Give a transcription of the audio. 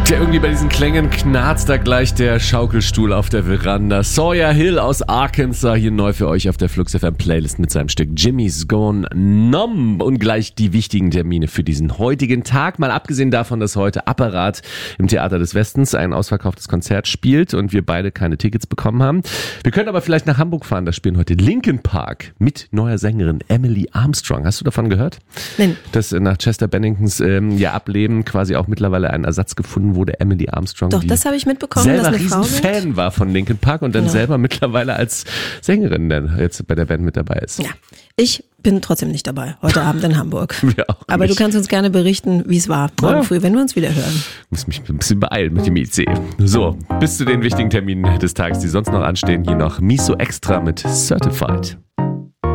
Ja, irgendwie bei diesen Klängen knarzt da gleich der Schaukelstuhl auf der Veranda. Sawyer Hill aus Arkansas hier neu für euch auf der Flux FM Playlist mit seinem Stück Jimmy's Gone Numb. Und gleich die wichtigen Termine für diesen heutigen Tag. Mal abgesehen davon, dass heute Apparat im Theater des Westens ein ausverkauftes Konzert spielt und wir beide keine Tickets bekommen haben. Wir können aber vielleicht nach Hamburg fahren. Da spielen heute Linkin Park mit neuer Sängerin Emily Armstrong. Hast du davon gehört? Nein. Dass nach Chester Benningtons Ableben quasi auch mittlerweile ein Ersatz gefunden wurde, Emily Armstrong. Doch, das habe ich mitbekommen, selber dass eine Frau Fan war von Linkin Park und dann selber mittlerweile als Sängerin dann jetzt bei der Band mit dabei ist. Ja, ich bin trotzdem nicht dabei, heute Abend in Hamburg. Ja, auch aber nicht. du kannst uns gerne berichten, wie es war, morgen früh, wenn wir uns wieder hören. Muss mich ein bisschen beeilen mit dem IC. So, bis zu den wichtigen Terminen des Tages, die sonst noch anstehen, hier noch Miso Extra mit Certified.